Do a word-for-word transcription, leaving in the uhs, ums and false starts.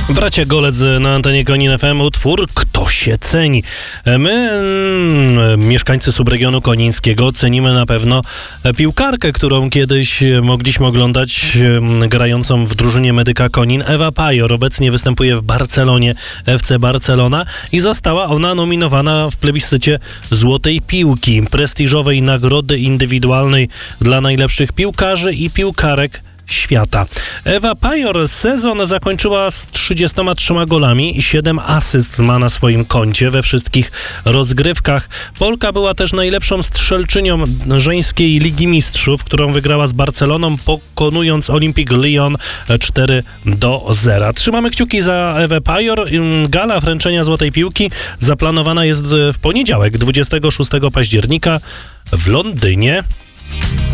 Bracia Golec na antenie Konin F M, utwór Kto się ceni. My, mm, mieszkańcy subregionu konińskiego, cenimy na pewno piłkarkę, którą kiedyś mogliśmy oglądać, mm, grającą w drużynie Medyka Konin, Ewa Pajor. Obecnie występuje w Barcelonie, F C Barcelona, i została ona nominowana w plebiscycie Złotej Piłki, prestiżowej nagrody indywidualnej dla najlepszych piłkarzy i piłkarek świata. Ewa Pajor sezon zakończyła z trzydziestoma trzema golami i siedem asyst ma na swoim koncie we wszystkich rozgrywkach. Polka była też najlepszą strzelczynią żeńskiej Ligi Mistrzów, którą wygrała z Barceloną, pokonując Olympique Lyon cztery do zera. Trzymamy kciuki za Ewę Pajor. Gala wręczenia Złotej Piłki zaplanowana jest w poniedziałek, dwudziestego szóstego października w Londynie.